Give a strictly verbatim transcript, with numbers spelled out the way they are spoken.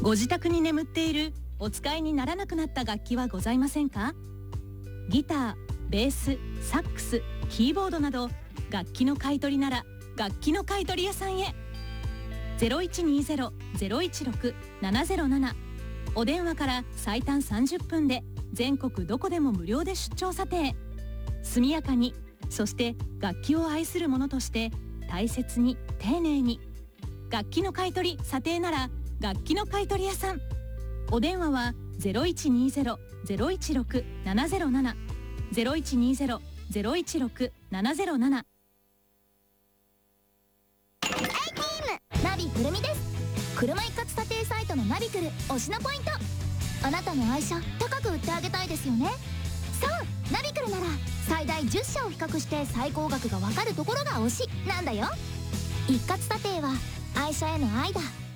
ご自宅に眠っているお使いにならなくなった楽器はございませんか？ギター、ベース、サックス、キーボードなど楽器の買い取りなら楽器の買い取り屋さんへ。 ゼロいちにゼロ ゼロいちろく ななゼロなな お電話から最短さんじゅっぷんで全国どこでも無料で出張査定。速やかに、そして楽器を愛する者として大切に丁寧に。楽器の買い取り査定なら楽器の買い取り屋さん。お電話は ゼロいちにゼロ ゼロいちろく ななゼロなな ゼロいちにゼロ ゼロいちろく ななゼロなな。 ナビくるみです。車一括査定サイトのナビクル推しのポイント。あなたの愛車高く売ってあげたいですよね。そうナビクルなら最大じゅっしゃを比較して最高額がわかるところが推しなんだよ。一括査定は愛車への愛だ。